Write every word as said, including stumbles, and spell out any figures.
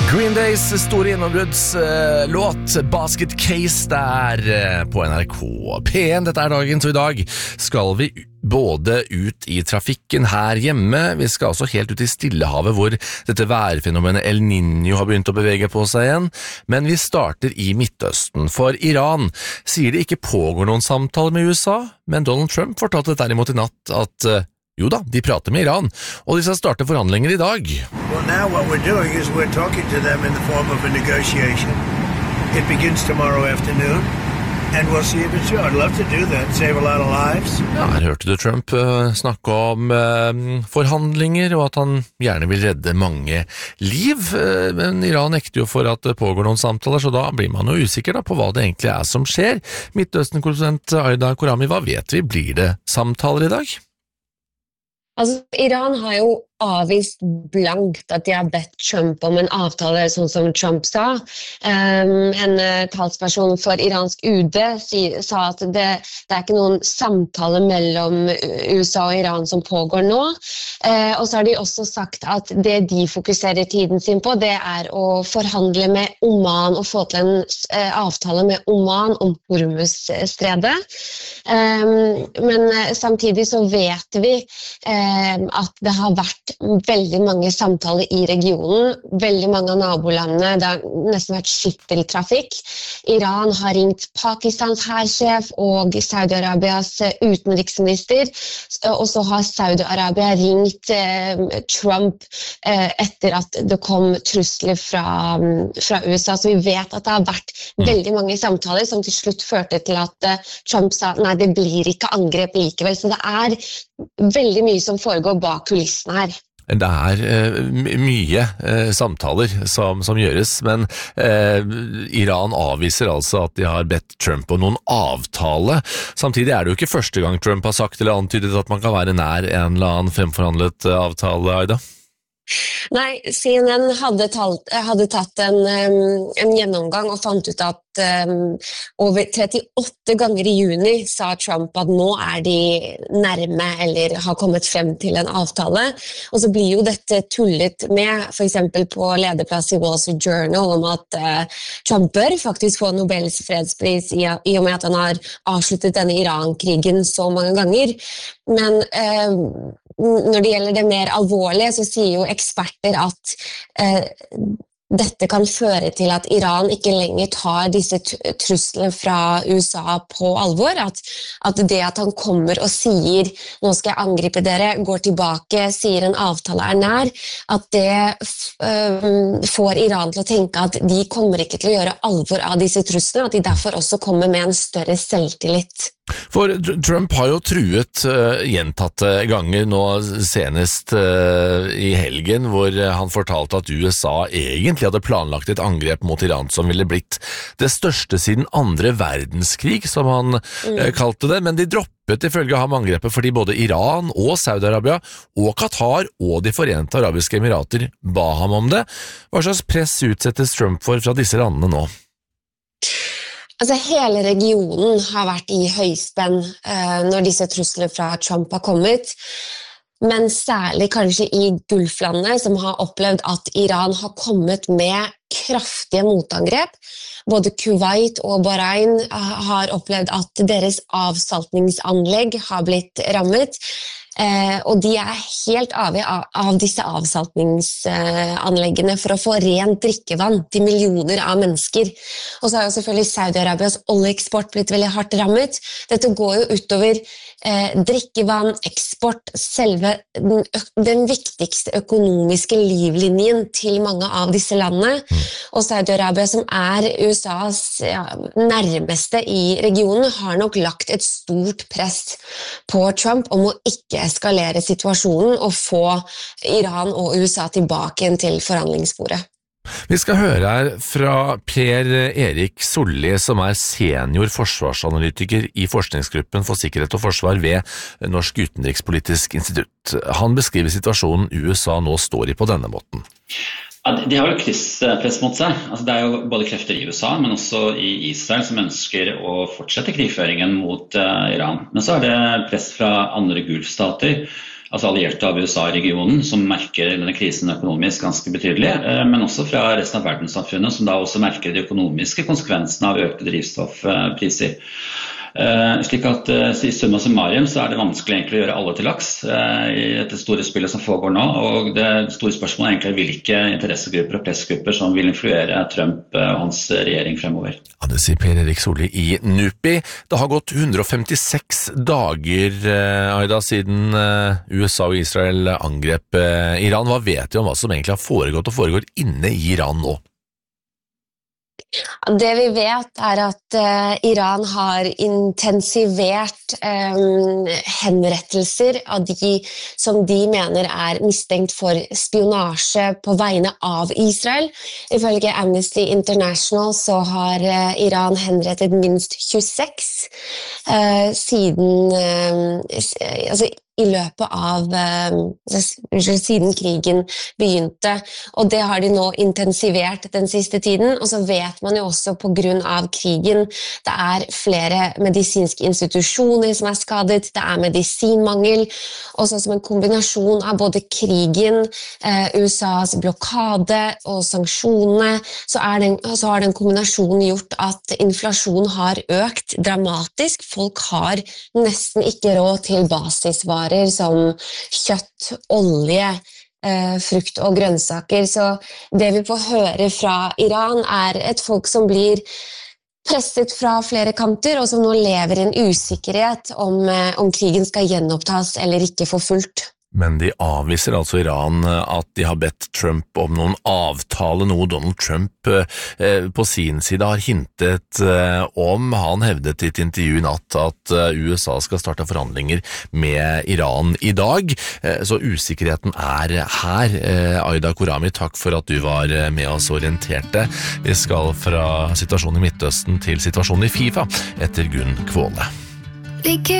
Green Days store gjennombruddslåt Basket Case der på N R K P en. Dette er dagen, så i dag skal vi både ut i trafikken her hjemme, vi skal også helt ut i Stillehavet hvor dette værfenomenet El Niño har begynt å bevege på seg igjen, men vi starter i Midtøsten, for Iran sier det ikke pågår noen samtaler med U S A, men Donald Trump fortalte derimot i natt at jo da, de prater med Iran, og de skal starte forhandlinger i dag. Well, now what we're doing is we're talking to them in the form of a negotiation. It begins tomorrow afternoon, and we'll see if it's true. I'd love to do that, save a lot of lives. Ja, her hørte du Trump uh, snakke om uh, forhandlinger, og at han gjerne vil redde mange liv, uh, men Iran nekter jo for at det pågår noen samtaler, så da blir man jo usikker da, på hva det egentlig er som skjer. Midtøsten-korrespondent Aida Korami, hva vet vi? Blir det samtaler i dag? Altså, Iran har jo avvist blankt at de har bedt Trump om en avtale, sånn som Trump sa. Um, en uh, talsperson for iransk U D si, sa at det, det er ikke noen samtale mellom U S A og Iran som pågår nå. Uh, og så har de også sagt at det de fokuserer tiden sin på, det er å forhandle med Oman og få til en uh, avtale med Oman om Hormuz-stredet. Um, men uh, samtidig så vet vi uh, at det har vært veldig mange samtaler i regionen, veldig mange av nabolandene, det har nesten vært skytteltrafikk. Iran har ringt Pakistans hærsjef og Saudi-Arabias utenriksminister, og så har Saudi-Arabia ringt eh, Trump eh, etter at det kom trusler fra, fra U S A, så vi vet at det har vært veldig mange samtaler som til slutt førte til at eh, Trump sa, nei, det blir ikke angrep likevel, så det er veldig mye som foregår bak kulissene her. Det er uh, mye uh, samtaler som, som gjøres, men uh, Iran avviser altså at de har bedt Trump om noen avtale. Samtidig er det jo ikke første gang Trump har sagt eller antydet at man kan være nær en eller annen fremforhandlet uh, avtale, Aida. Nei, C N N hadde, talt, hadde tatt en, um, en gjennomgang og fant ut at um, over trettiåtte ganger i juni sa Trump at nå er de nærme eller har kommet frem til en avtale. Og så blir jo dette tullet med, for eksempel på lederplass i Wall Street Journal, om at uh, Trump bør faktisk få Nobels fredspris i, i og med at han har avsluttet denne Iran-krigen så mange ganger. Men uh, når det gjelder det mer alvorlige, så sier jo eksperter at eh, dette kan føre til at Iran ikke lenger tar disse truslene fra U S A på alvor, at, at det at han kommer og sier nå skal jeg angripe dere, går tilbake, sier en avtale er nær, at det uh, får Iran til å tenke at de kommer ikke til å gjøre alvor av disse truslene, at de derfor også kommer med en større selvtillit. For Trump har jo truet uh, gjentatte ganger, nå senest uh, i helgen, hvor han fortalte at U S A egentlig hadde planlagt et angrep mot Iran som ville blitt det største siden andre verdenskrig, som han mm. uh, kalte det, men de droppet ifølge ham angrepet fordi både Iran og Saudi-Arabia og Qatar og de forente arabiske emirater ba ham om det. Hva slags press utsettes Trump for fra disse landene nå? Altså, hele regionen har vært i høyspenn uh, når disse truslene fra Trump har kommet, men særlig kanskje i Gulflandene, som har opplevd at Iran har kommet med kraftige motangrep. Både Kuwait og Bahrain har opplevd at deres avsaltningsanlegg har blitt rammet, Eh, og de er helt avhengig av, av disse avsaltningsanleggene for å få rent drikkevann til millioner av mennesker. Og så har jo selvfølgelig Saudi-Arabias oljeeksport blitt veldig hardt rammet. Dette går jo utover eh, drikkevann, eksport, selve den, den viktigste økonomiske livlinjen til mange av disse landene. Og Saudi-Arabia, som er U S As ja, nærmeste i regionen, har nok lagt et stort press på Trump om å ikke eskalere situasjonen og få Iran og U S A tilbake til forhandlingsbordet. Vi skal høre her fra Per Erik Solli, som er senior forsvarsanalytiker i forskningsgruppen for sikkerhet og forsvar ved Norsk Utenrikspolitisk Institutt. Han beskriver situasjonen U S A nå står i på denne måten. Ja, de har jo krysspress mot seg. Altså, det er jo både krefter i U S A, men også i Israel som ønsker å fortsette krigføringen mot uh, Iran. Men så er det press fra andre gulfstater altså allierte av U S A i regionen, som merker denne krisen økonomisk ganske betydelig, men også fra resten av verdenssamfunnet, som da også merker de økonomiske konsekvensene av økte drivstoffpriser. Uh, slik at uh, i summa summarum så er det vanskelig egentlig å gjøre alle til laks uh, i dette store spillet som foregår nå, og det store spørsmålet er egentlig hvilke interessegrupper og pressgrupper som vil influere Trump uh, og hans regjering fremover. Ja, det sier Per Erik Solli i NUPI. Det har gått hundre og femtiseks dager, uh, Aida, siden uh, U S A og Israel angrep uh, Iran. Hva vet du om hva som egentlig har foregått og foregår inne i Iran nå? Det vi vet er at uh, Iran har intensivert um, henrettelser av de som de mener er mistenkt for spionasje på vegne av Israel. Ifølge Amnesty International så har uh, Iran henrettet minst tjueseks uh, siden uh, altså, i løpet av uh, siden krigen begynte, og det har de nå intensivert den siste tiden, og så vet man jo også på grunn av krigen, det er flere medisinske institusjoner som er skadet, det er medisinmangel, og så som en kombinasjon av både krigen, uh, U S A's blokade og sanksjonene, så, er den, så har den kombinasjonen gjort at inflasjonen har økt dramatisk. Folk har nesten ikke råd til basisvarer som kjøtt, olje, eh, frukt og grønnsaker. Så det vi får høre fra Iran er et folk som blir presset fra flere kanter, og som nå lever i en usikkerhet om, eh, om krigen skal gjenopptas eller ikke for fullt. Men de avviser altså Iran at de har bedt Trump om noen avtale, noe Donald Trump eh, på sin side har hintet eh, om. Han hevdet i et intervju i natt at eh, U S A skal starte forhandlinger med Iran i dag, eh, så usikkerheten er her. Eh, Aida Korami, takk for at du var med oss og orienterte. Vi skal fra situasjonen i Midtøsten til situasjonen i FIFA etter Gunn Kvåle.